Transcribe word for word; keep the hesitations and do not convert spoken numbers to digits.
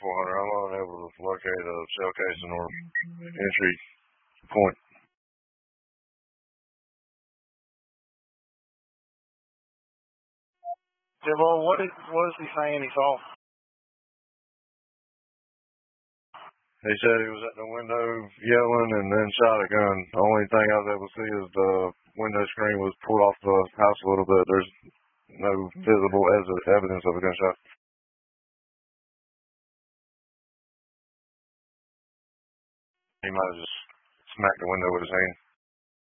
four hundred. I'm unable to locate a shell casing or entry point. Well, what is, what is he saying he saw? He said he was at the window yelling and then shot a gun. The only thing I was able to see is the window screen was pulled off the house a little bit. There's no visible evidence of a gunshot. He might have just smacked the window with his hand.